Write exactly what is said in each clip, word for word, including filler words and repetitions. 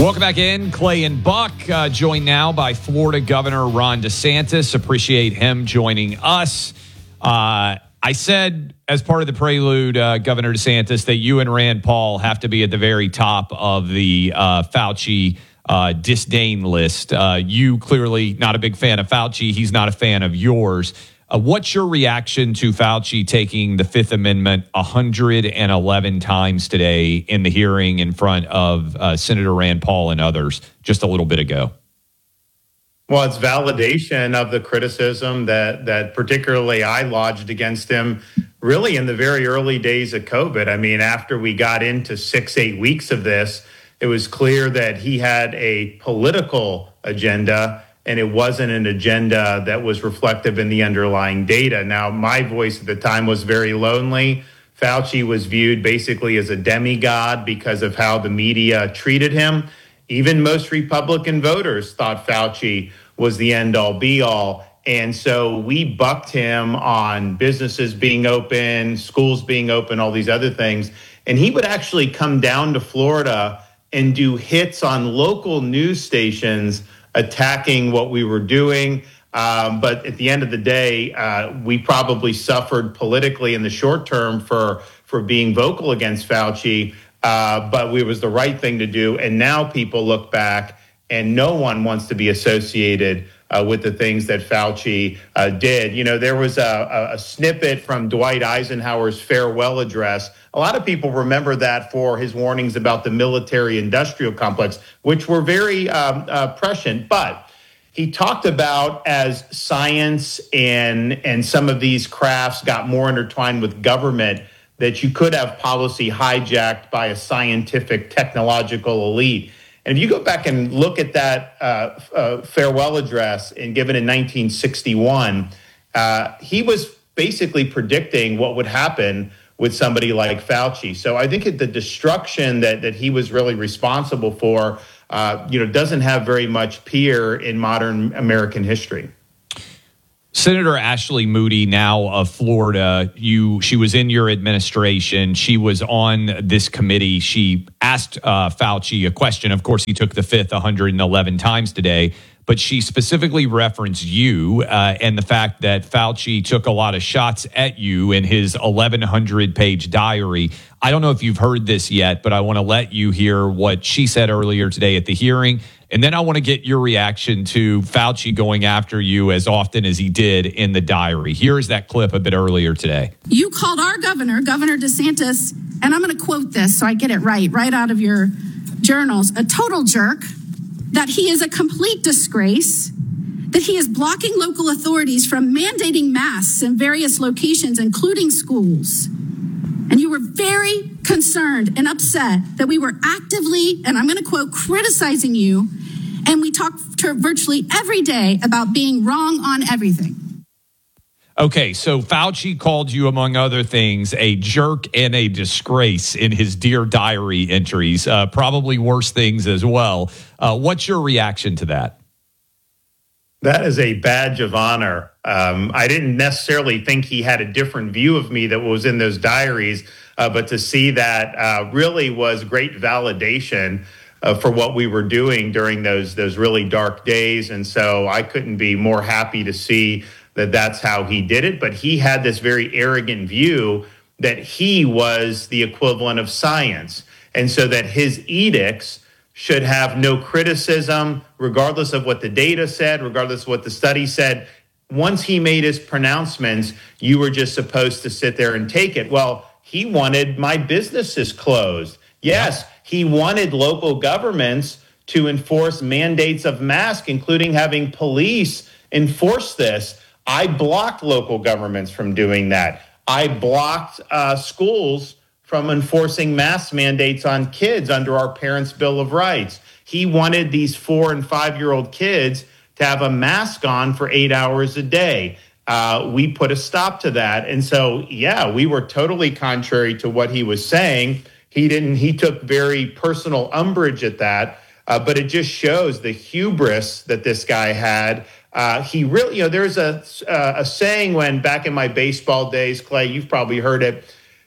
Welcome back in. Clay and Buck, uh, joined now by Florida Governor Ron DeSantis. Appreciate him joining us. Uh, I said as part of the prelude, uh, Governor DeSantis, that you and Rand Paul have to be at the very top of the uh, Fauci uh, disdain list. Uh, you clearly not a big fan of Fauci. He's not a fan of yours. Uh, what's your reaction to Fauci taking the Fifth Amendment one hundred eleven times today in the hearing in front of uh, Senator Rand Paul and others just a little bit ago? Well, it's validation of the criticism that that particularly I lodged against him really in the very early days of COVID. I mean, after we got into six, eight weeks of this, it was clear that he had a political agenda, and it wasn't an agenda that was reflective in the underlying data. Now, my voice at the time was very lonely. Fauci was viewed basically as a demigod because of how the media treated him. Even most Republican voters thought Fauci was the end-all, be-all. And so we bucked him on businesses being open, schools being open, all these other things. And he would actually come down to Florida and do hits on local news stations attacking what we were doing. Um, but at the end of the day, uh, we probably suffered politically in the short term for, for being vocal against Fauci. Uh, but it was the right thing to do. And now people look back and no one wants to be associated uh, with the things that Fauci uh, did. You know, there was a, a snippet from Dwight Eisenhower's farewell address. A lot of people remember that for his warnings about the military industrial complex, which were very um, uh, prescient. But he talked about as science and, and some of these crafts got more intertwined with government, that you could have policy hijacked by a scientific, technological elite. And if you go back and look at that uh, uh, farewell address and given in nineteen sixty-one, uh, he was basically predicting what would happen with somebody like Fauci. So I think the destruction that, that he was really responsible for, uh, you know, doesn't have very much peer in modern American history. Senator Ashley Moody, now of Florida, you she was in your administration. She was on this committee. She asked uh, Fauci a question. Of course, he took the fifth one hundred eleven times today, but she specifically referenced you uh, and the fact that Fauci took a lot of shots at you in his eleven hundred page diary. I don't know if you've heard this yet, but I want to let you hear what she said earlier today at the hearing. And then I want to get your reaction to Fauci going after you as often as he did in the diary. Here's that clip a bit earlier today. You called our governor, Governor DeSantis, and I'm going to quote this so I get it right, right out of your journals, a total jerk, that he is a complete disgrace, that he is blocking local authorities from mandating masks in various locations, including schools. And you were very concerned and upset that we were actively, and I'm going to quote, criticizing you. And we talked to her virtually every day about being wrong on everything. Okay, so Fauci called you, among other things, a jerk and a disgrace in his Dear Diary entries, uh, probably worse things as well. Uh, what's your reaction to that? That is a badge of honor. Um, I didn't necessarily think he had a different view of me that was in those diaries, uh, but to see that uh, really was great validation uh, for what we were doing during those those really dark days. And so I couldn't be more happy to see that that's how he did it. But he had this very arrogant view that he was the equivalent of science, and so that his edicts should have no criticism, regardless of what the data said, regardless of what the study said. Once he made his pronouncements, you were just supposed to sit there and take it. Well, he wanted my businesses closed. Yes, he wanted local governments to enforce mandates of masks, including having police enforce this. I blocked local governments from doing that. I blocked uh, schools from enforcing mask mandates on kids under our Parents' Bill of Rights. He wanted these four and five-year-old kids to have a mask on for eight hours a day. Uh, we put a stop to that. And so, yeah, we were totally contrary to what he was saying. He didn't, he took very personal umbrage at that, uh, but it just shows the hubris that this guy had. Uh, he really, you know, there's a, uh, a saying when back in my baseball days, Clay, you've probably heard it,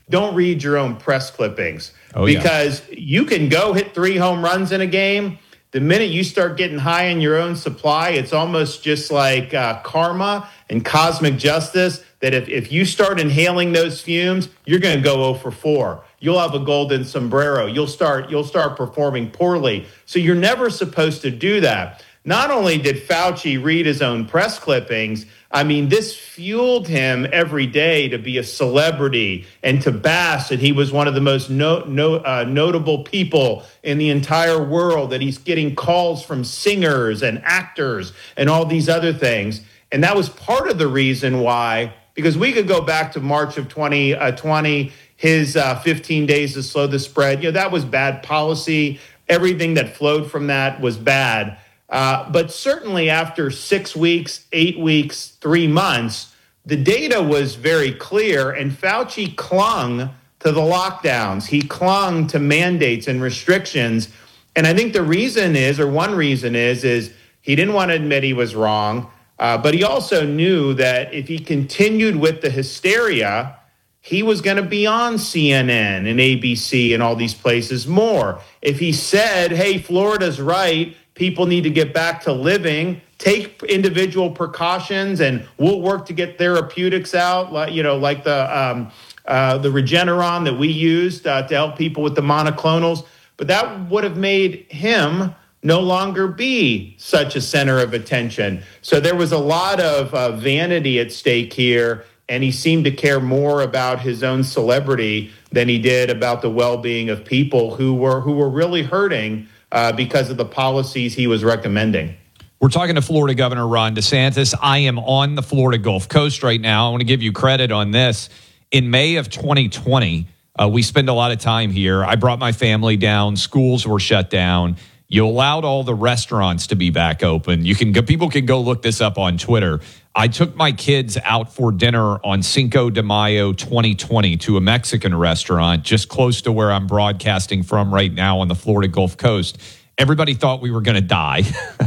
don't read your own press clippings. Oh, yeah. Because you can go hit three home runs in a game. The minute you start getting high in your own supply, it's almost just like uh, karma and cosmic justice, that if, if you start inhaling those fumes, you're going to go oh for four. You'll have a golden sombrero. You'll start, you'll start performing poorly. So you're never supposed to do that. Not only did Fauci read his own press clippings, I mean, this fueled him every day to be a celebrity and to bask that he was one of the most no, no, uh, notable people in the entire world, that he's getting calls from singers and actors and all these other things. And that was part of the reason why, because we could go back to March of twenty twenty, his uh, fifteen days to slow the spread. You know, that was bad policy. Everything that flowed from that was bad. Uh, but certainly after six weeks, eight weeks, three months, the data was very clear, and Fauci clung to the lockdowns. He clung to mandates and restrictions. And I think the reason is, or one reason is, is he didn't want to admit he was wrong, uh, but he also knew that if he continued with the hysteria, he was going to be on C N N and A B C and all these places more. If he said, hey, Florida's right, people need to get back to living, take individual precautions, and we'll work to get therapeutics out, like, you know, like the um, uh, the Regeneron that we used uh, to help people with the monoclonals. But that would have made him no longer be such a center of attention. So there was a lot of uh, vanity at stake here, and he seemed to care more about his own celebrity than he did about the well-being of people who were who were really hurting Uh, because of the policies he was recommending. We're talking to Florida Governor Ron DeSantis. I am on the Florida Gulf Coast right now. I want to give you credit on this. In May of twenty twenty, uh, we spend a lot of time here. I brought my family down. Schools were shut down. You allowed all the restaurants to be back open. You can go, people can go look this up on Twitter. I took my kids out for dinner on Cinco de Mayo twenty twenty to a Mexican restaurant just close to where I'm broadcasting from right now on the Florida Gulf Coast. Everybody thought we were going to die.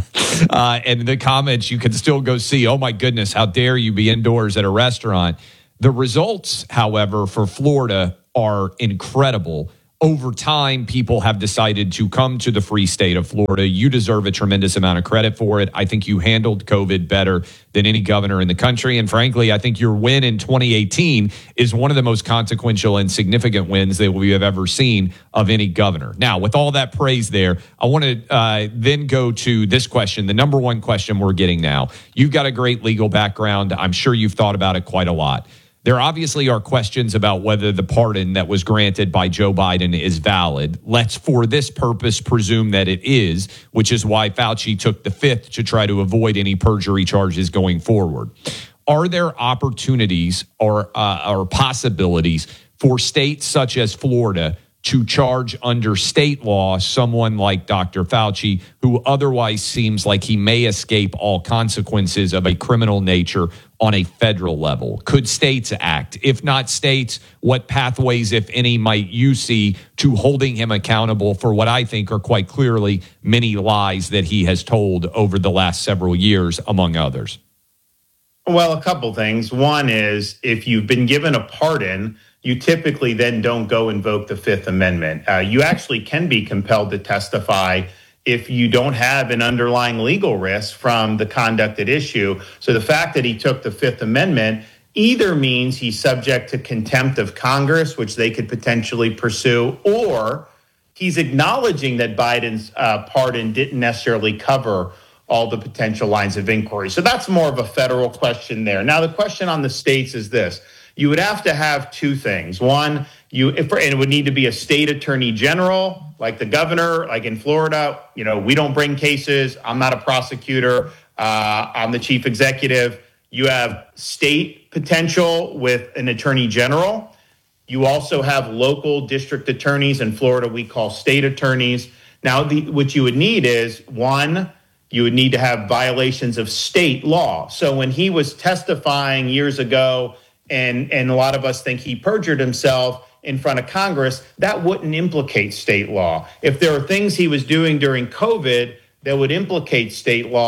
uh, and in the comments, you can still go see, oh, my goodness, how dare you be indoors at a restaurant. The results, however, for Florida are incredible. Over time, people have decided to come to the free state of Florida. You deserve a tremendous amount of credit for it. I think you handled COVID better than any governor in the country. And frankly, I think your win in twenty eighteen is one of the most consequential and significant wins that we have ever seen of any governor. Now, with all that praise there, I want to uh, then go to this question, the number one question we're getting now. You've got a great legal background. I'm sure you've thought about it quite a lot. There obviously are questions about whether the pardon that was granted by Joe Biden is valid. Let's, for this purpose, presume that it is, which is why Fauci took the fifth to try to avoid any perjury charges going forward. Are there opportunities or, uh, or possibilities for states such as Florida to charge under state law someone like Doctor Fauci, who otherwise seems like he may escape all consequences of a criminal nature on a federal level? Could states act? If not states, what pathways, if any, might you see to holding him accountable for what I think are quite clearly many lies that he has told over the last several years, among others? Well, a couple things. One is, if you've been given a pardon, you typically then don't go invoke the Fifth Amendment. Uh, you actually can be compelled to testify if you don't have an underlying legal risk from the conduct at issue. So the fact that he took the Fifth Amendment either means he's subject to contempt of Congress, which they could potentially pursue, or he's acknowledging that Biden's uh, pardon didn't necessarily cover all the potential lines of inquiry. So that's more of a federal question there. Now, the question on the states is this. You would have to have two things. One, you if, and it would need to be a state attorney general, like the governor, like in Florida. You know, we don't bring cases. I'm not a prosecutor. Uh, I'm the chief executive. You have state potential with an attorney general. You also have local district attorneys. In Florida, we call state attorneys. Now, the, what you would need is, one, you would need to have violations of state law. So when he was testifying years ago, and, and a lot of us think he perjured himself in front of Congress, that wouldn't implicate state law. If there are things he was doing during COVID that would implicate state law,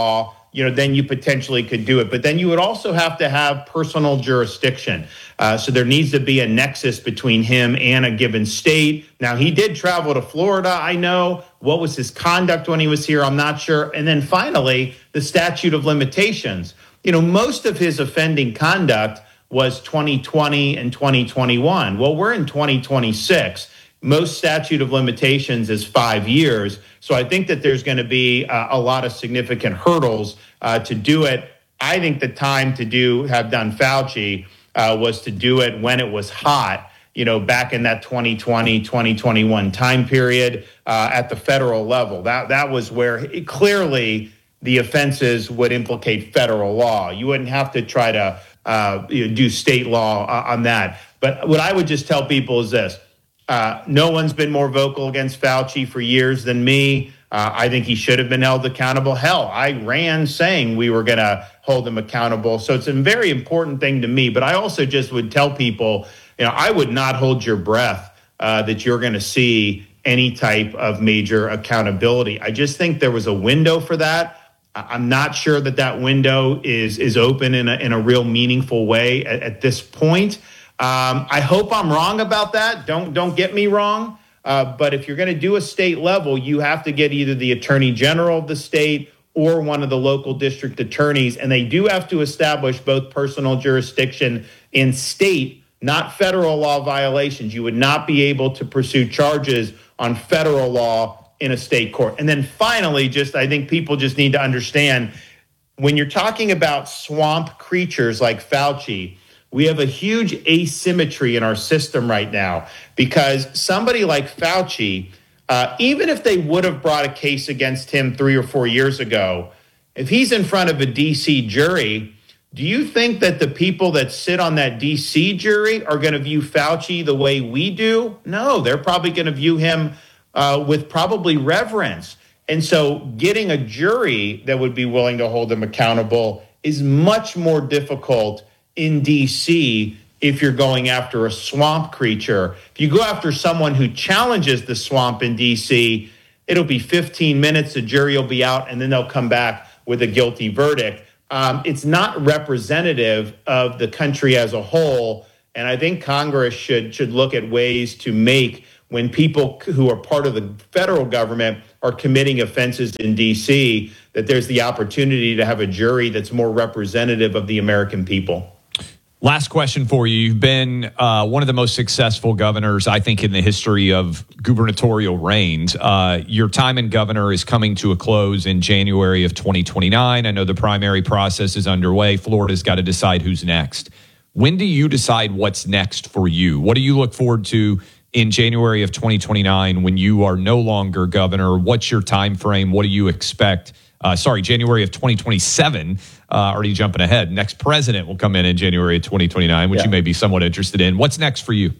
you know, then you potentially could do it. But then you would also have to have personal jurisdiction. Uh, so there needs to be a nexus between him and a given state. Now, he did travel to Florida, I know. What was his conduct when he was here? I'm not sure. And then finally, the statute of limitations. You know, most of his offending conduct was twenty twenty and twenty twenty-one. Well, we're in twenty twenty-six. Most statute of limitations is five years. So I think that there's going to be uh, a lot of significant hurdles uh, to do it. I think the time to do have done Fauci uh, was to do it when it was hot, you know, back in that twenty twenty, twenty twenty-one time period uh, at the federal level. That that was where it, clearly the offenses would implicate federal law. You wouldn't have to try to uh, you know, do state law uh, on that. But what I would just tell people is this. Uh, no one's been more vocal against Fauci for years than me. Uh, I think he should have been held accountable. Hell, I ran saying we were going to hold him accountable. So it's a very important thing to me. But I also just would tell people, you know, I would not hold your breath uh, that you're going to see any type of major accountability. I just think there was a window for that. I'm not sure that that window is is open in a, in a real meaningful way at, at this point. Um, I hope I'm wrong about that. Don't don't get me wrong. Uh, but if you're going to do a state level, you have to get either the attorney general of the state or one of the local district attorneys. And they do have to establish both personal jurisdiction in state, not federal law violations. You would not be able to pursue charges on federal law in a state court. And then finally, just I think people just need to understand when you're talking about swamp creatures like Fauci, we have a huge asymmetry in our system right now because somebody like Fauci, uh, even if they would have brought a case against him three or four years ago, if he's in front of a D C jury, do you think that the people that sit on that D C jury are going to view Fauci the way we do? No, they're probably going to view him uh, with probably reverence. And so getting a jury that would be willing to hold him accountable is much more difficult in D C if you're going after a swamp creature. If you go after someone who challenges the swamp in D C, it'll be fifteen minutes, the jury will be out, and then they'll come back with a guilty verdict. Um, it's not representative of the country as a whole, and I think Congress should should look at ways to make when people who are part of the federal government are committing offenses in D C, that there's the opportunity to have a jury that's more representative of the American people. Last question for you. You've been uh, one of the most successful governors, I think, in the history of gubernatorial reigns. Uh, your time in governor is coming to a close in January of twenty twenty-nine. I know the primary process is underway. Florida's got to decide who's next. When do you decide what's next for you? What do you look forward to in January of twenty twenty-nine when you are no longer governor? What's your time frame? What do you expect? Uh, sorry, January of twenty twenty-seven, uh, already jumping ahead. Next president will come in in January of twenty twenty-nine, which yeah. you may be somewhat interested in. What's next for you?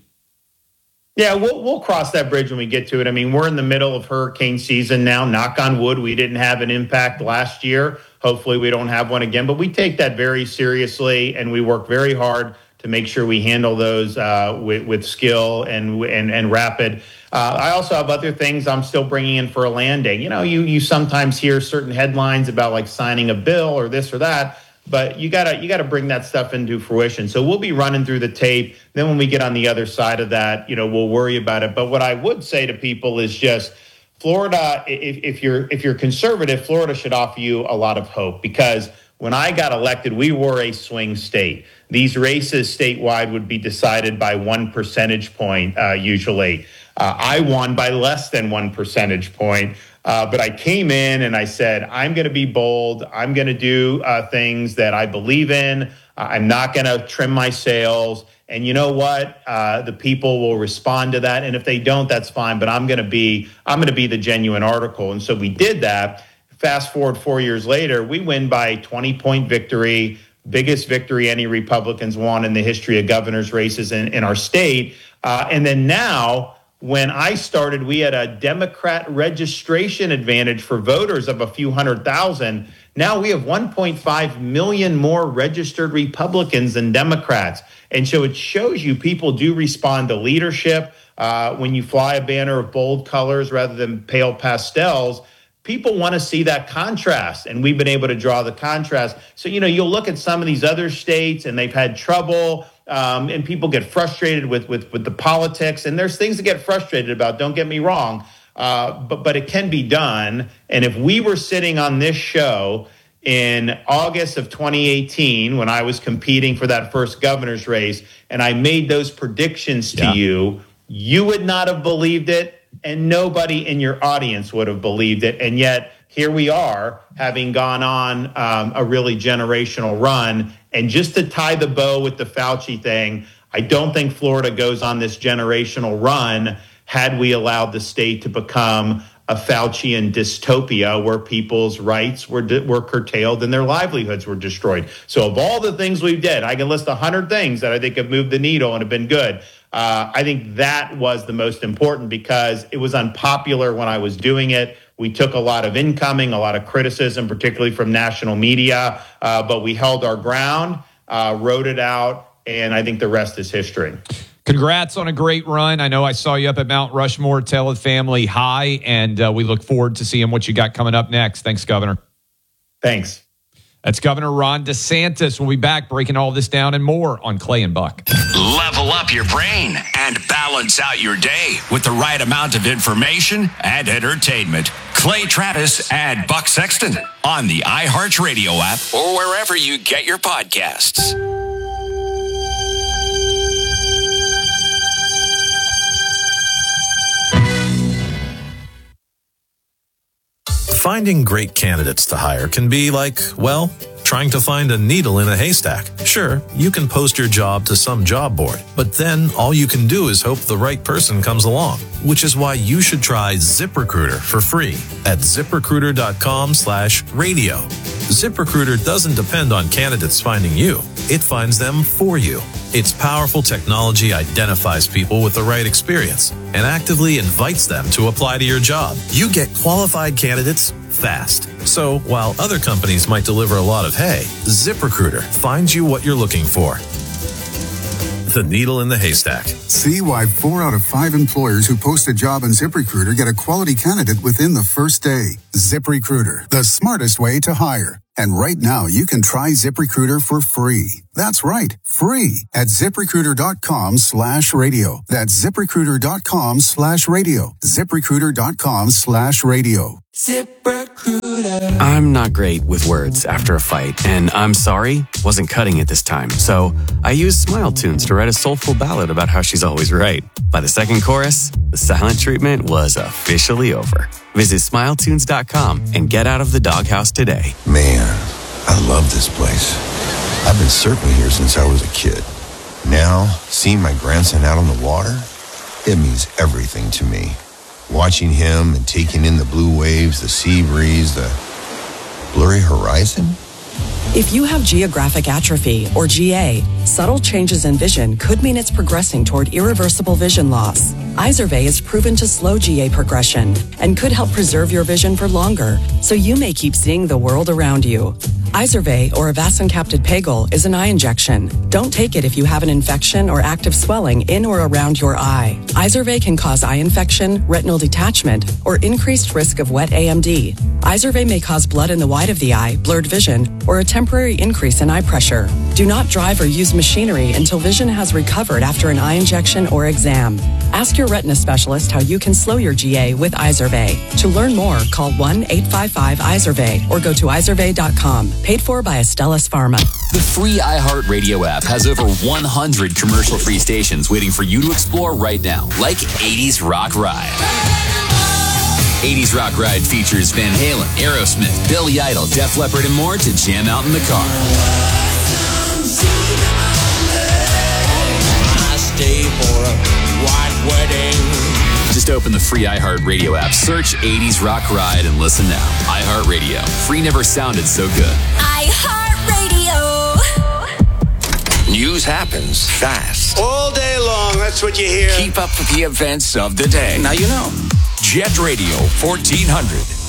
Yeah, we'll we'll cross that bridge when we get to it. I mean, we're in the middle of hurricane season now. Knock on wood, we didn't have an impact last year. Hopefully we don't have one again. But we take that very seriously, and we work very hard to make sure we handle those uh, with, with skill and and and rapid. Uh, I also have other things I'm still bringing in for a landing. You know, you you sometimes hear certain headlines about like signing a bill or this or that, but you gotta you gotta bring that stuff into fruition. So we'll be running through the tape. Then when we get on the other side of that, you know, we'll worry about it. But what I would say to people is just Florida. If, if you're if you're conservative, Florida should offer you a lot of hope because when I got elected, we were a swing state. These races statewide would be decided by one percentage point uh, usually. Uh, I won by less than one percentage point, uh, but I came in and I said, I'm going to be bold. I'm going to do uh, things that I believe in. Uh, I'm not going to trim my sails. And you know what? Uh, the people will respond to that. And if they don't, that's fine. But I'm going to be I'm going to be the genuine article. And so we did that. Fast forward four years later, we win by twenty point victory, biggest victory any Republicans won in the history of governor's races in, in our state. Uh, and then now, when I started, we had a Democrat registration advantage for voters of a few hundred thousand. Now we have one point five million more registered Republicans than Democrats. And so it shows you people do respond to leadership. Uh, when you fly a banner of bold colors rather than pale pastels, people want to see that contrast, and we've been able to draw the contrast. So, you know, you'll look at some of these other states, and they've had trouble, um, and people get frustrated with, with, with the politics, and there's things to get frustrated about, don't get me wrong, uh, but, but it can be done. And if we were sitting on this show in August of twenty eighteen, when I was competing for that first governor's race, and I made those predictions to yeah. you, you would not have believed it, and nobody in your audience would have believed it. And yet here we are, having gone on um, a really generational run. And just to tie the bow with the Fauci thing, I don't think Florida goes on this generational run had we allowed the state to become a Faucian dystopia where people's rights were were curtailed and their livelihoods were destroyed. So of all the things we've did, I can list one hundred things that I think have moved the needle and have been good. Uh, I think that was the most important because it was unpopular when I was doing it. We took a lot of incoming, a lot of criticism, particularly from national media, uh, but we held our ground, uh, wrote it out, and I think the rest is history. Congrats on a great run. I know I saw you up at Mount Rushmore. Tell the family hi, and uh, we look forward to seeing what you got coming up next. Thanks, Governor. Thanks. That's Governor Ron DeSantis. We'll be back breaking all this down and more on Clay and Buck. Level up your brain and balance out your day with the right amount of information and entertainment. Clay Travis and Buck Sexton on the iHeartRadio app or wherever you get your podcasts. Finding great candidates to hire can be like, well, trying to find a needle in a haystack. Sure, you can post your job to some job board, but then all you can do is hope the right person comes along, which is why you should try ZipRecruiter for free at ZipRecruiter.com slash radio. ZipRecruiter doesn't depend on candidates finding you. It finds them for you. Its powerful technology identifies people with the right experience and actively invites them to apply to your job. You get qualified candidates fast. So while other companies might deliver a lot of hay, ZipRecruiter finds you what you're looking for. The needle in the haystack. See why four out of five employers who post a job on ZipRecruiter get a quality candidate within the first day. ZipRecruiter, the smartest way to hire. And right now, you can try ZipRecruiter for free. That's right, free at ZipRecruiter.com slash radio. That's ZipRecruiter.com slash radio. ZipRecruiter.com slash radio. ZipRecruiter. I'm not great with words after a fight, and I'm sorry wasn't cutting it this time. So I used Smile Tunes to write a soulful ballad about how she's always right. By the second chorus, the silent treatment was officially over. Visit smile tunes dot com and get out of the doghouse today. Man, I love this place. I've been surfing here since I was a kid. Now, seeing my grandson out on the water, it means everything to me. Watching him and taking in the blue waves, the sea breeze, the blurry horizon. If you have geographic atrophy, or G A, subtle changes in vision could mean it's progressing toward irreversible vision loss. Izervay is proven to slow G A progression and could help preserve your vision for longer, so you may keep seeing the world around you. Izervay, or avacincaptad pegol, is an eye injection. Don't take it if you have an infection or active swelling in or around your eye. Izervay can cause eye infection, retinal detachment, or increased risk of wet A M D. Izervay may cause blood in the white of the eye, blurred vision, or a temporary increase in eye pressure. Do not drive or use machinery until vision has recovered after an eye injection or exam. Ask your retina specialist how you can slow your G A with Izervay. To learn more, call one eight five five Izervay or go to izervay dot com. Paid for by Astellas Pharma. The free iHeartRadio app has over one hundred commercial-free stations waiting for you to explore right now, like eighties Rock Ride. eighties Rock Ride features Van Halen, Aerosmith, Billy Idol, Def Leppard, and more to jam out in the car. I stay for a white wedding. Just open the free iHeartRadio app, search eighties Rock Ride, and listen now. iHeartRadio. Free never sounded so good. iHeartRadio. News happens fast. All day long, that's what you hear. Keep up with the events of the day. Now you know. Jet Radio fourteen hundred.